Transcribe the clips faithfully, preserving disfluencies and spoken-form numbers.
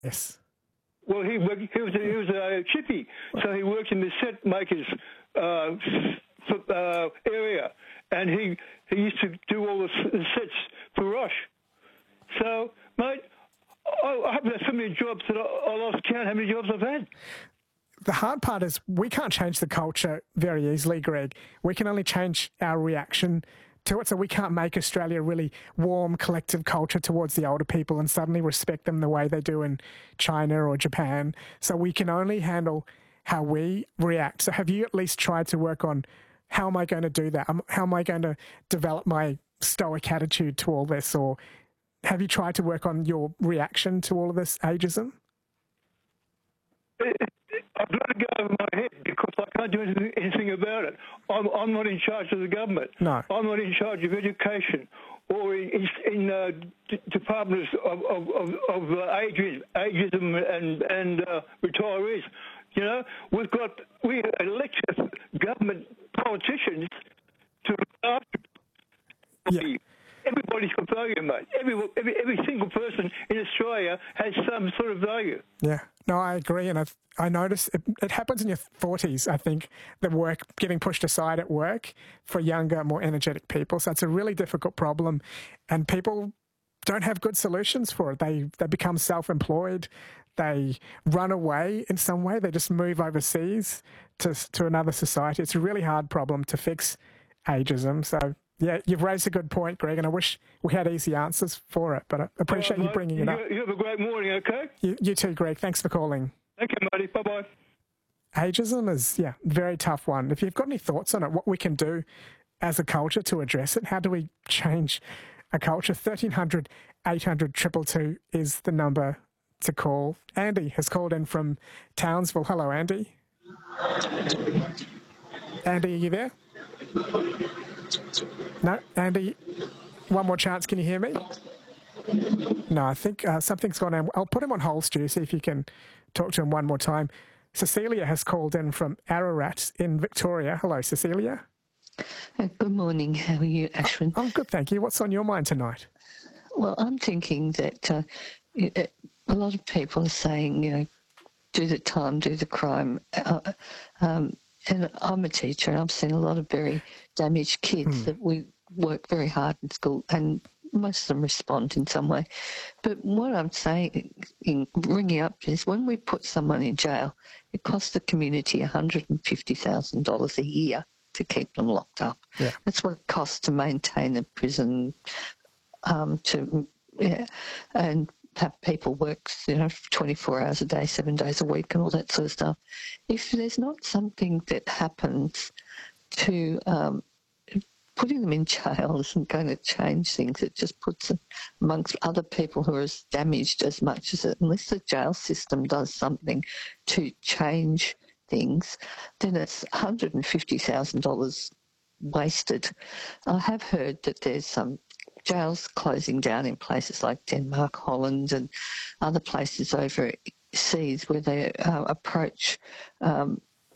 Yes. Well, he worked, he was a, he was a chippy, so he worked in the set makers uh, f- uh, area, and he he used to do all the, the sets for Roche. So, mate, I, I haven't had so many jobs that I, I lost count how many jobs I've had. The hard part is we can't change the culture very easily, Greg. We can only change our reaction to it. So we can't make Australia a really warm, collective culture towards the older people and suddenly respect them the way they do in China or Japan. So we can only handle how we react. So have you at least tried to work on how am I going to do that? How am I going to develop my stoic attitude to all this? Or have you tried to work on your reaction to all of this ageism? I've let it go over my head because I can't do anything, anything about it. I'm, I'm not in charge of the government. No. I'm not in charge of education or in, in uh, d- departments of, of, of, of uh, ageism, ageism and, and uh, retirees. You know, we've got, we elect government politicians to look after Yeah. Everybody's got value, mate. Every, every every single person in Australia has some sort of value. Yeah, no, I agree, and I've, I notice it, it happens in your forties, I think, the work getting pushed aside at work for younger, more energetic people. So it's a really difficult problem, and people don't have good solutions for it. They they become self-employed, they run away in some way, they just move overseas to to another society. It's a really hard problem to fix ageism, so... Yeah, you've raised a good point, Greg, and I wish we had easy answers for it, but I appreciate right, you bringing it you, up. You have a great morning, okay? You, you too, Greg. Thanks for calling. Thank you, buddy. Bye-bye. Ageism is, yeah, a very tough one. If you've got any thoughts on it, what we can do as a culture to address it, how do we change a culture? thirteen hundred, eight hundred, two two two is the number to call. Andy has called in from Townsville. Hello, Andy. Andy, are you there? No, Andy, one more chance. Can you hear me? No, I think uh, something's gone on. I'll put him on hold, Stu, see if you can talk to him one more time. Cecilia has called in from Ararat in Victoria. Hello, Cecilia. Uh, good morning. How are you, Ashwin? I'm good, thank you. What's on your mind tonight? Well, I'm thinking that uh, it, a lot of people are saying, you know, do the time, do the crime. Uh, um, and I'm a teacher, and I've seen a lot of very damaged kids mm. that we work very hard in school, and most of them respond in some way. But what I'm saying, in bringing up is when we put someone in jail, it costs the community one hundred fifty thousand dollars a year to keep them locked up. Yeah. That's what it costs to maintain a prison, um, to yeah, and have people work, you know, twenty-four hours a day, seven days a week and all that sort of stuff. If there's not something that happens to um, putting them in jail isn't going to change things. It just puts them amongst other people who are as damaged as much as it. Unless the jail system does something to change things, then it's one hundred fifty thousand dollars wasted. I have heard that there's some jails closing down in places like Denmark, Holland and other places overseas where they uh, approach um,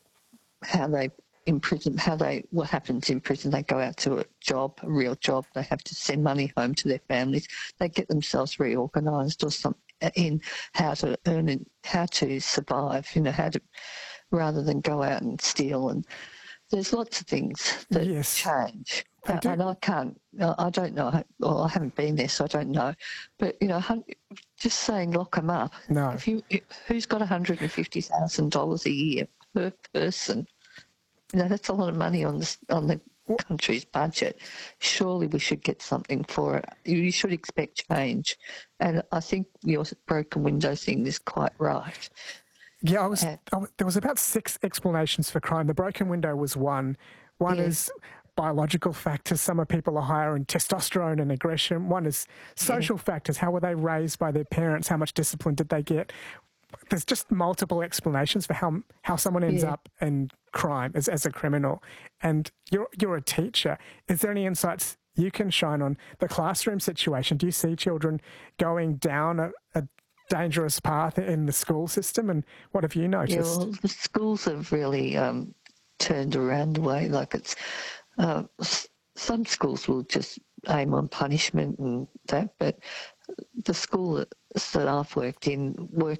how they in prison, how they, what happens in prison, they go out to a job, a real job, they have to send money home to their families, they get themselves reorganised or something in how to earn and how to survive, you know, how to, rather than go out and steal. And there's lots of things that yes. change. Uh, and I can't, I don't know, well, I haven't been there, so I don't know. But, you know, just saying lock them up. No. If you, who's got one hundred fifty thousand dollars a year per person? You know, that's a lot of money on the, on the country's budget. Surely we should get something for it. You should expect change. And I think your broken window thing is quite right. Yeah, I was, I, there was about six explanations for crime. The broken window was one. One yeah. is biological factors. Some of people are higher in testosterone and aggression. One is social yeah. factors. How were they raised by their parents? How much discipline did they get? There's just multiple explanations for how how someone ends yeah. up in crime as, as a criminal. And you're you're a teacher. Is there any insights you can shine on the classroom situation? Do you see children going down a, a dangerous path in the school system? And what have you noticed? Yeah, well, the schools have really um, turned around the way. Like it's uh, some schools will just aim on punishment and that, but the school that I've worked in work